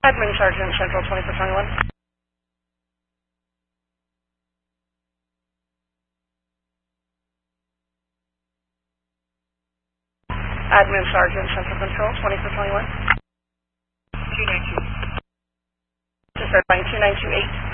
Admin Sergeant Central 2421. Admin Sergeant Central Control 2421. 292. Just verifying 2928.